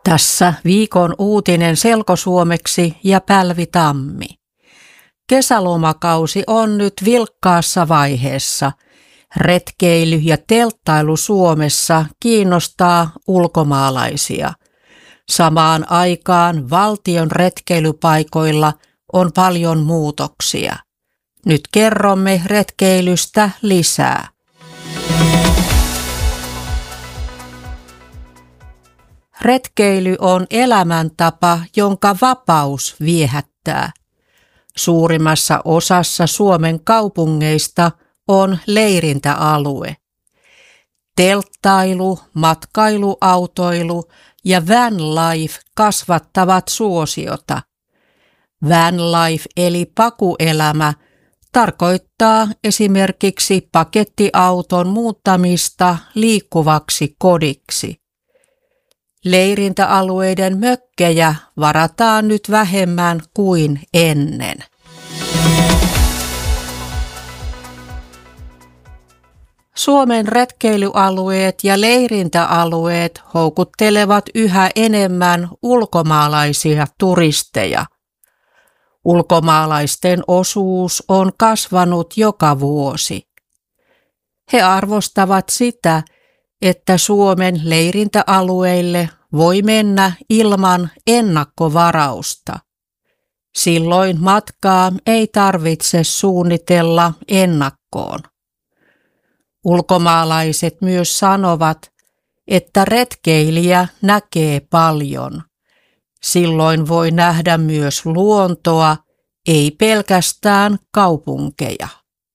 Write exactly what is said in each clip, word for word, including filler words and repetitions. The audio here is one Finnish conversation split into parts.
Tässä viikon uutinen selkosuomeksi ja Pälvi Tammi. Kesälomakausi on nyt vilkkaassa vaiheessa. Retkeily ja telttailu Suomessa kiinnostaa ulkomaalaisia. Samaan aikaan valtion retkeilypaikoilla on paljon muutoksia. Nyt kerromme retkeilystä lisää. Retkeily on elämäntapa, jonka vapaus viehättää. Suurimmassa osassa Suomen kaupungeista on leirintäalue. Telttailu, matkailuautoilu ja vanlife kasvattavat suosiota. Vanlife eli pakuelämä tarkoittaa esimerkiksi pakettiauton muuttamista liikkuvaksi kodiksi. Leirintäalueiden mökkejä varataan nyt vähemmän kuin ennen. Suomen retkeilyalueet ja leirintäalueet houkuttelevat yhä enemmän ulkomaalaisia turisteja. Ulkomaalaisten osuus on kasvanut joka vuosi. He arvostavat sitä, että Suomen leirintäalueille voi mennä ilman ennakkovarausta. Silloin matkaa ei tarvitse suunnitella ennakkoon. Ulkomaalaiset myös sanovat, että retkeilijä näkee paljon. Silloin voi nähdä myös luontoa, ei pelkästään kaupunkeja.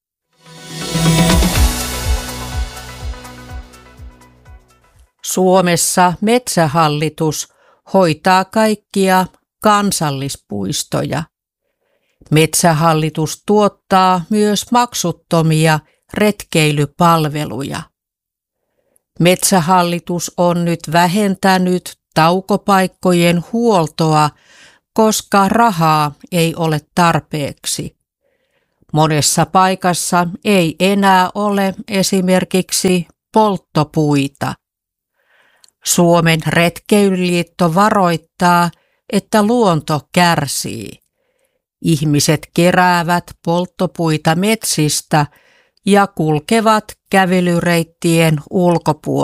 Suomessa Metsähallitus hoitaa kaikkia kansallispuistoja. Metsähallitus tuottaa myös maksuttomia retkeilypalveluja. Metsähallitus on nyt vähentänyt taukopaikkojen huoltoa, koska rahaa ei ole tarpeeksi. Monessa paikassa ei enää ole esimerkiksi polttopuita. Suomen retkeilyliitto varoittaa, että luonto kärsii. Ihmiset keräävät polttopuita metsistä ja kulkevat kävelyreittien ulkopuolella.